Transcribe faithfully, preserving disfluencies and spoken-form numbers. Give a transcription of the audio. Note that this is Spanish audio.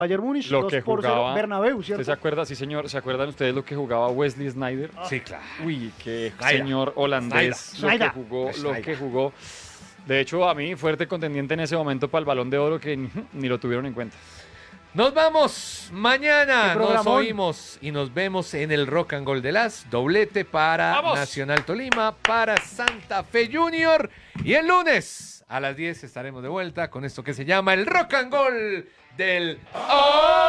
Bayern Múnich, Lo dos que por cero, jugaba. Bernabéu, ¿Usted ¿cierto? se acuerda? Sí, señor. ¿Se acuerdan ustedes lo que jugaba Wesley Sneijder? Sí, claro. Uy, qué Sneijder. señor holandés. Lo Sneijder. que jugó, lo Sneijder. que jugó. De hecho, a mí, fuerte contendiente en ese momento para el Balón de Oro que ni, ni lo tuvieron en cuenta. Nos vamos. Mañana Qué nos programón. oímos y nos vemos en el Rock and Gold de las. Doblete para ¡Vamos! Nacional Tolima, para Santa Fe Junior. Y el lunes a las diez estaremos de vuelta con esto que se llama el Rock and Gold del... ¡Oh!